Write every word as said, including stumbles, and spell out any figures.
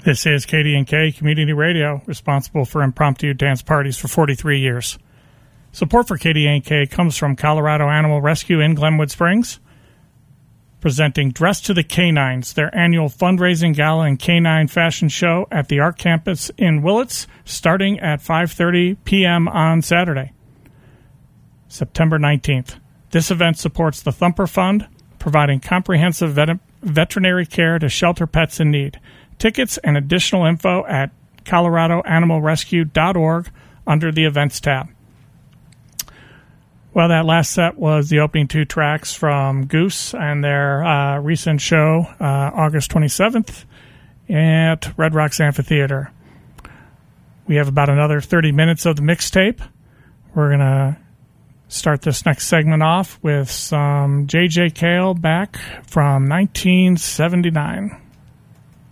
This is K D and K Community Radio, responsible for impromptu dance parties for forty-three years. Support for K D and K comes from Colorado Animal Rescue in Glenwood Springs, presenting Dress to the Canines, their annual fundraising gala and canine fashion show at the Art Campus in Willits, starting at five thirty p.m. on Saturday, September nineteenth. This event supports the Thumper Fund, providing comprehensive vet- veterinary care to shelter pets in need. Tickets and additional info at colorado animal rescue dot org under the Events tab. Well, that last set was the opening two tracks from Goose and their uh, recent show, uh, August twenty-seventh, at Red Rocks Amphitheater. We have about another thirty minutes of the mixtape. We're going to start this next segment off with some J J Cale back from nineteen seventy-nine.